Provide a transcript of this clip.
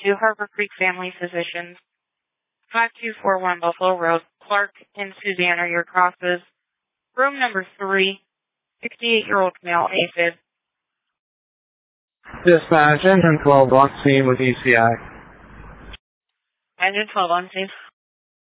to Harbor Creek Family Physicians, 5241 Buffalo Road, Clark and Suzanne are your crosses. Room number 3, 68-year-old male AFib. Dispatch, engine 12 on scene with ECI. Engine 12 on scene.